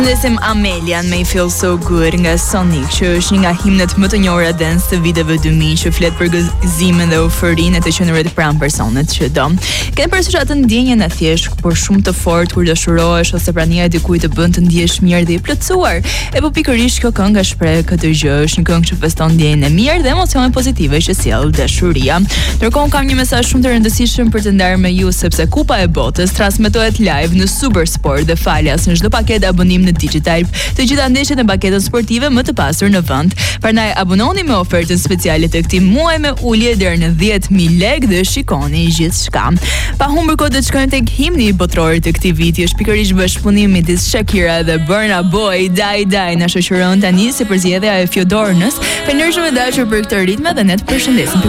Përshëndesim Amelian me I Feel So Good nga Sonic, që është një nga himnet më të njohura dance të viteve 2000, që flet për gëzimin dhe euforinë e të qenurit pranë personit që do. Ke parasysh atë ndjenjen e thjesht, por shumë të fortë kur dashurohesh ose prania e dikujt të bën të ndjesh mirë dhe I plotësuar. E po pikërisht kjo këngë shpreh këtë gjë, është një këngë që feston ndjenjen e mirë dhe emocionet pozitive që sjell dashuria. Ndërkohë kam një mesazh shumë të rëndësishëm për të ndarë me ju, sepse Kupa e Botës transmetohet live në Supersport dhe falas në çdo paketë abonim në Digital të gjitha ndeshjet e paketën sportive më të pasur në vend. Prandaj abononi me ofertën speciale të këtij muaji me ulje deri në 10.000 lekë dhe shikoni gjithçka. Pa humbur kohë të shkojmë tek himni botror të këtij viti, është pikërisht bashkëpunimi midis Shakira dhe Burna Boy. Die Die na shoqëron tani si përzgjedhja e Fjodornës. Falënderoj shumë dashur për këtë ritme dhe ne të përshëndesim.